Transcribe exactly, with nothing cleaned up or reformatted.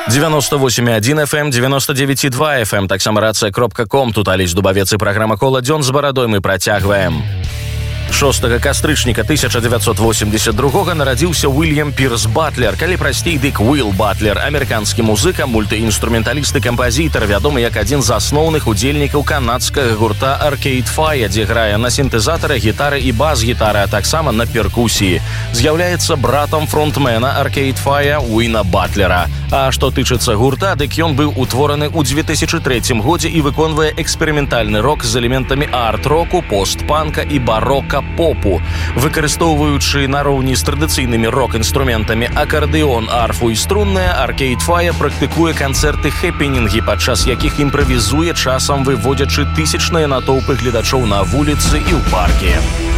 девяносто восемь и один эф эм, девяносто девять и два эф эм, таксама рацыя кропка ком. Тут Алесь Дубавец і праграма «Кола дзён» з барадой мы працягваем. шостага кастрычніка тысяча дзевяцьсот восемьдесят другога нарадзіўся Уильям Пірс Батлер, калі прасцей, дык Уилл Батлер, амерыканскі музыка, мультыінструменталіст і кампазітар, вядомы як адзін з асноўных удзельнікаў канадскага гурта Arcade Fire, дзе грае на сінтэзатары, гітары і бас-гітары, а таксама на перкусіі. З'яўляецца братам фронтмена Arcade Fire Уіна Батлера. А што тычыцца гурта, дык ён быў утвораны ў две тысячы трэцім годзе і выконвае эксперыментальны рок з элементамі арт-року, пост-панка і барока попу. Выкарыстоўваючы нароўні з традыцыйнымі рок-інструментамі акардэон, арфу і струнныя, Arcade Fire практыкуе канцэрты-хэпенінгі, падчас якіх імправізуе, часам выводзячы тысячныя натоўпы гледачоў на вуліцы і ў паркі.